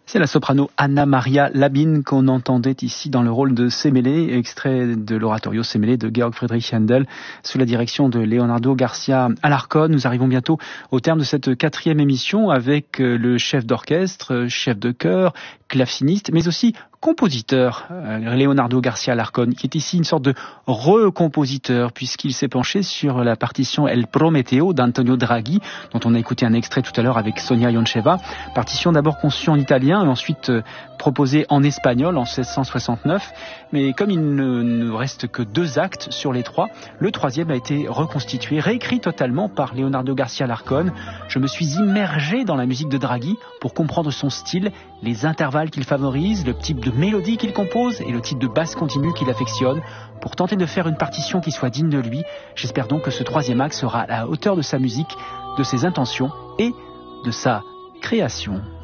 C'est la soprano Anna Maria Labine qu'on entendait ici dans le rôle de Semele, extrait de l'oratorio Semele de Georg Friedrich Händel sous la direction de Leonardo Garcia Alarcón. Nous arrivons bientôt au terme de cette 4e émission avec le chef d'orchestre, chef de chœur, claveciniste, mais aussi compositeur, Leonardo Garcia Alarcón, qui est ici une sorte de recompositeur puisqu'il s'est penché sur la partition El Prometeo d'Antonio Draghi, dont on a écouté un extrait tout à l'heure avec Sonia Ioncheva. Partition d'abord conçue en italien et ensuite proposée en espagnol en 1669. Mais comme il ne reste que 2 actes sur les 3, le 3e a été reconstitué, réécrit totalement par Leonardo Garcia Alarcón. Je me suis immergé dans la musique de Draghi pour comprendre son style, les intervalles qu'il favorise, le type de mélodie qu'il compose et le type de basse continue qu'il affectionne, pour tenter de faire une partition qui soit digne de lui. J'espère donc que ce 3e acte sera à la hauteur de sa musique, de ses intentions et de sa création.